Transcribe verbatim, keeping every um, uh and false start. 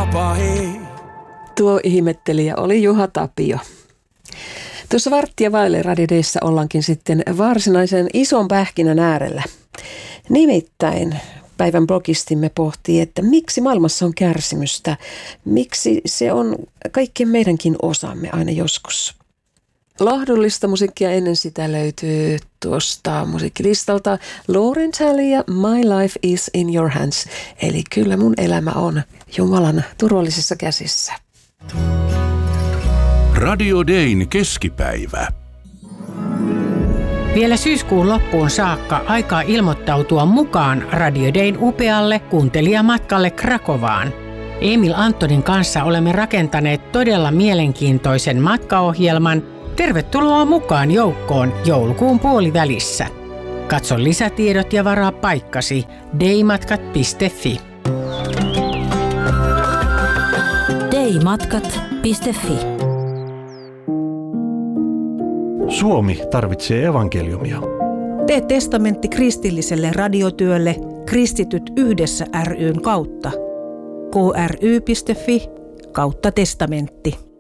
pahe. Tuo ihmettelijä oli Juha Tapio. Tuossa varttia vaille Radio Dayssä ollaankin sitten varsinaisen ison pähkinän äärellä. Nimittäin päivän blogistimme pohtii, että miksi maailmassa on kärsimystä, miksi se on kaikkien meidänkin osamme aina joskus. Lohdullista musiikkia ennen sitä löytyy tuosta musiikkilistalta Lauren Talley ja My Life is in Your Hands. Eli kyllä mun elämä on Jumalan turvallisissa käsissä. Radio Dayn keskipäivä. Vielä syyskuun loppuun saakka aikaa ilmoittautua mukaan Radio Dayn upealle kuuntelijamatkalle Krakovaan. Emil Antonin kanssa olemme rakentaneet todella mielenkiintoisen matkaohjelman. Tervetuloa mukaan joukkoon joulukuun puolivälissä. Katso lisätiedot ja varaa paikkasi daymatkat piste fi. daymatkat piste fi. Suomi tarvitsee evankeliumia. Tee testamentti kristilliselle radiotyölle Kristityt yhdessä ry:n kautta. k r y piste fi kautta testamentti.